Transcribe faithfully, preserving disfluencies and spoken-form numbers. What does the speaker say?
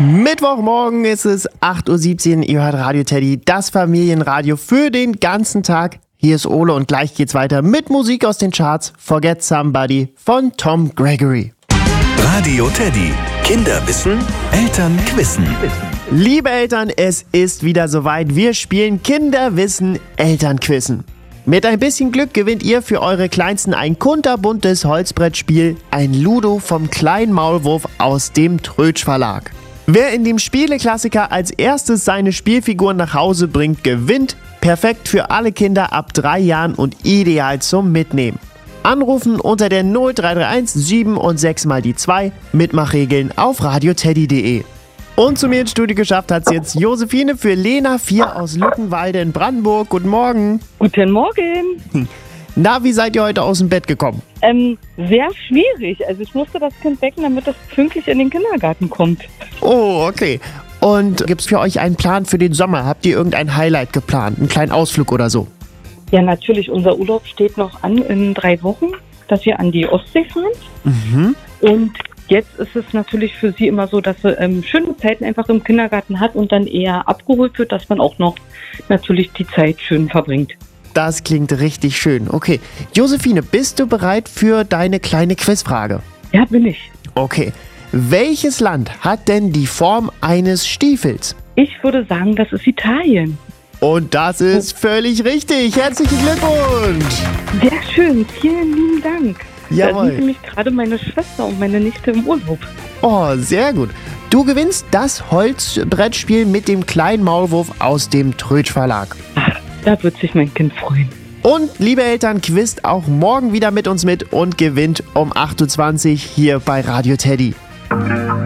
Mittwochmorgen ist es acht Uhr siebzehn, ihr hört Radio Teddy, das Familienradio für den ganzen Tag. Hier ist Ole und gleich geht's weiter mit Musik aus den Charts. Forget Somebody von Tom Gregory. Radio Teddy. Kinder wissen, Eltern quissen. Liebe Eltern, es ist wieder soweit. Wir spielen Kinderwissen, Elternquissen. Mit ein bisschen Glück gewinnt ihr für eure Kleinsten ein kunterbuntes Holzbrettspiel, ein Ludo vom kleinen Maulwurf aus dem Trötsch Verlag. Wer in dem Spieleklassiker als erstes seine Spielfiguren nach Hause bringt, gewinnt. Perfekt für alle Kinder ab drei Jahren und ideal zum Mitnehmen. Anrufen unter der null drei drei eins sieben und sechs mal die zwei. Mitmachregeln auf radioteddy punkt de. Und zu mir ins Studio geschafft hat es jetzt Josephine für Lena vier aus Luckenwalde in Brandenburg. Guten Morgen. Guten Morgen. Na, wie seid ihr heute aus dem Bett gekommen? Ähm, sehr schwierig. Also ich musste das Kind wecken, damit es pünktlich in den Kindergarten kommt. Oh, okay. Und gibt's für euch einen Plan für den Sommer? Habt ihr irgendein Highlight geplant? Einen kleinen Ausflug oder so? Ja, natürlich. Unser Urlaub steht noch an in drei Wochen, dass wir an die Ostsee fahren. Mhm. Und jetzt ist es natürlich für sie immer so, dass sie ähm, schöne Zeiten einfach im Kindergarten hat und dann eher abgeholt wird, dass man auch noch natürlich die Zeit schön verbringt. Das klingt richtig schön. Okay. Josephine, bist du bereit für deine kleine Quizfrage? Ja, bin ich. Okay. Welches Land hat denn die Form eines Stiefels? Ich würde sagen, das ist Italien. Und das ist völlig richtig. Herzlichen Glückwunsch. Sehr schön. Vielen lieben Dank. Jawohl. Da sind nämlich gerade meine Schwester und meine Nichte im Urlaub. Oh, sehr gut. Du gewinnst das Holzbrettspiel mit dem kleinen Maulwurf aus dem Trötsch Verlag. Ach, da wird sich mein Kind freuen. Und liebe Eltern, quizt auch morgen wieder mit uns mit und gewinnt um acht Uhr zwanzig hier bei Radio Teddy.